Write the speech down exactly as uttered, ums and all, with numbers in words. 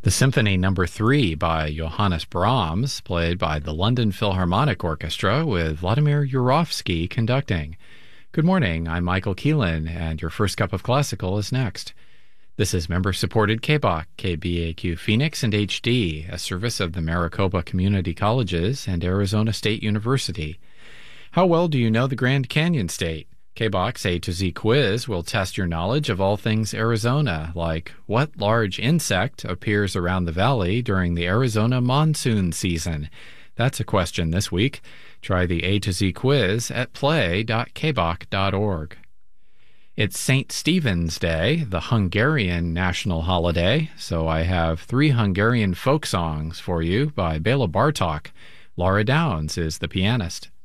The Symphony Number three by Johannes Brahms, played by the London Philharmonic Orchestra with Vladimir Yurovsky conducting. Good morning, I'm Michael Keelan, and your first cup of classical is next. This is member-supported K B O C, K B A Q Phoenix, and H D, a service of the Maricopa Community Colleges and Arizona State University. How well do you know the Grand Canyon State? K B O C's A to Z quiz will test your knowledge of all things Arizona, like what large insect appears around the valley during the Arizona monsoon season? That's a question this week. Try the A to Z quiz at play dot k b o c dot org. It's Saint Stephen's Day, the Hungarian national holiday, so I have three Hungarian folk songs for you by Béla Bartók. Laura Downs is the pianist.